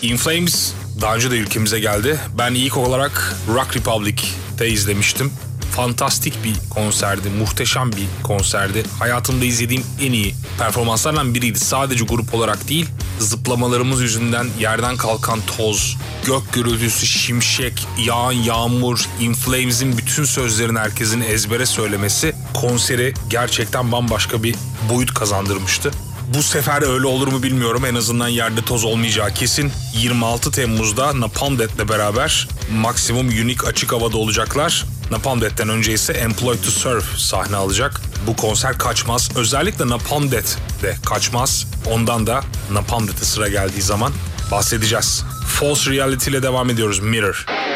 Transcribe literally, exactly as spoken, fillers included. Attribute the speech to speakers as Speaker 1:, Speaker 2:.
Speaker 1: In Flames daha önce de ülkemize geldi. Ben ilk olarak Rock Republic'te izlemiştim. Fantastik bir konserdi, muhteşem bir konserdi. Hayatımda izlediğim en iyi performanslardan biriydi. Sadece grup olarak değil, zıplamalarımız yüzünden yerden kalkan toz, gök gürültüsü, şimşek, yağan yağmur, In Flames'in bütün sözlerini herkesin ezbere söylemesi konseri gerçekten bambaşka bir boyut kazandırmıştı. Bu sefer öyle olur mu bilmiyorum. En azından yerde toz olmayacağı kesin. yirmi altı Temmuz'da Napalm Death'le beraber maksimum Unique açık havada olacaklar. Napalm Death'ten önce ise Employed to Serve sahne alacak. Bu konser kaçmaz. Özellikle Napalm Death de kaçmaz. Ondan da Napalm Death'e sıra geldiği zaman bahsedeceğiz. False Reality ile devam ediyoruz. Mirror.